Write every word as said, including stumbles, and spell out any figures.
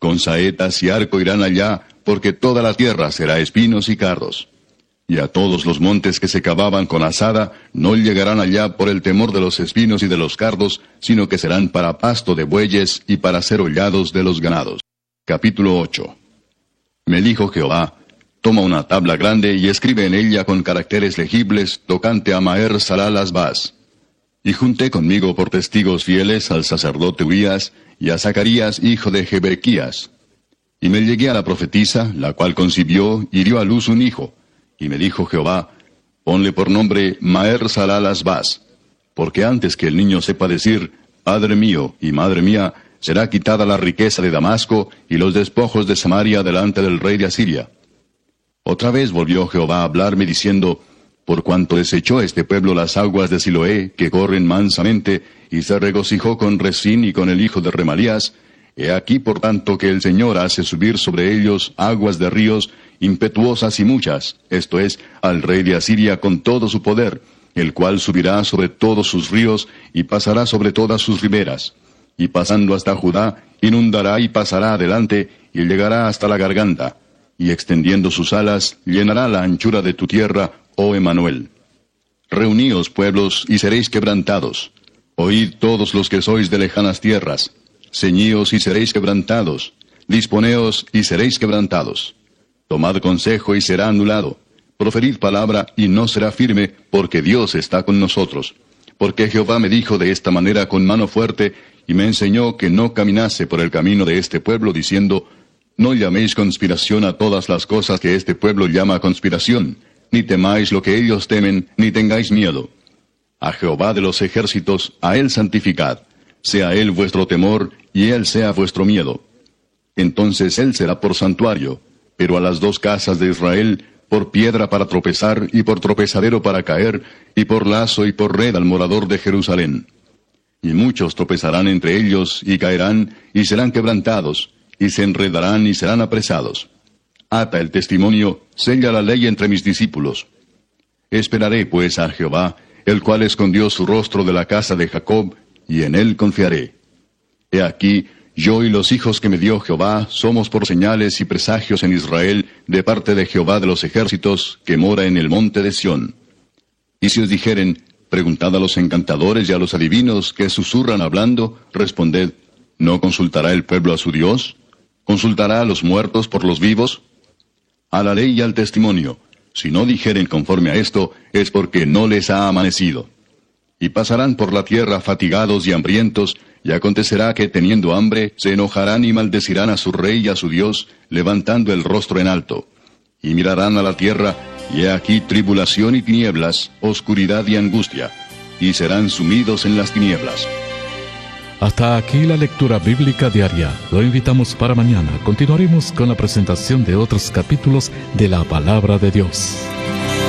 con saetas y arco irán allá, porque toda la tierra será espinos y cardos. Y a todos los montes que se cavaban con azada, no llegarán allá por el temor de los espinos y de los cardos, sino que serán para pasto de bueyes y para ser hollados de los ganados. Capítulo ocho. Me dijo Jehová: toma una tabla grande y escribe en ella con caracteres legibles tocante a Maher Salal Asbaz. Y junté conmigo por testigos fieles al sacerdote Urías y a Zacarías hijo de Jebequías. Y me llegué a la profetisa, la cual concibió y dio a luz un hijo. Y me dijo Jehová: ponle por nombre Maher Salal Asbaz, porque antes que el niño sepa decir, Padre mío y Madre mía, será quitada la riqueza de Damasco y los despojos de Samaria delante del rey de Asiria. Otra vez volvió Jehová a hablarme diciendo: por cuanto desechó este pueblo las aguas de Siloé, que corren mansamente, y se regocijó con Resín y con el hijo de Remalías, he aquí por tanto que el Señor hace subir sobre ellos aguas de ríos, impetuosas y muchas, esto es, al rey de Asiria con todo su poder, el cual subirá sobre todos sus ríos, y pasará sobre todas sus riberas. Y pasando hasta Judá, inundará y pasará adelante, y llegará hasta la garganta, y extendiendo sus alas, llenará la anchura de tu tierra, oh Emmanuel. Reuníos, pueblos, y seréis quebrantados. Oíd todos los que sois de lejanas tierras. Ceñíos y seréis quebrantados. Disponeos y seréis quebrantados. Tomad consejo y será anulado. Proferid palabra y no será firme, porque Dios está con nosotros. Porque Jehová me dijo de esta manera con mano fuerte, y me enseñó que no caminase por el camino de este pueblo, diciendo: no llaméis conspiración a todas las cosas que este pueblo llama conspiración, ni temáis lo que ellos temen, ni tengáis miedo. A Jehová de los ejércitos, a él santificad. Sea él vuestro temor, y él sea vuestro miedo. Entonces él será por santuario, pero a las dos casas de Israel, por piedra para tropezar, y por tropezadero para caer, y por lazo y por red al morador de Jerusalén. Y muchos tropezarán entre ellos, y caerán, y serán quebrantados, y se enredarán y serán apresados. Ata el testimonio, sella la ley entre mis discípulos. Esperaré pues a Jehová, el cual escondió su rostro de la casa de Jacob, y en él confiaré. He aquí, yo y los hijos que me dio Jehová somos por señales y presagios en Israel de parte de Jehová de los ejércitos, que mora en el monte de Sión. Y si os dijeren, preguntad a los encantadores y a los adivinos que susurran hablando, responded: ¿no consultará el pueblo a su Dios? ¿Consultará a los muertos por los vivos? A la ley y al testimonio. Si no dijeren conforme a esto, es porque no les ha amanecido. Y pasarán por la tierra fatigados y hambrientos, y acontecerá que teniendo hambre, se enojarán y maldecirán a su rey y a su Dios, levantando el rostro en alto. Y mirarán a la tierra, y he aquí tribulación y tinieblas, oscuridad y angustia, y serán sumidos en las tinieblas. Hasta aquí la lectura bíblica diaria. Lo invitamos para mañana. Continuaremos con la presentación de otros capítulos de la Palabra de Dios.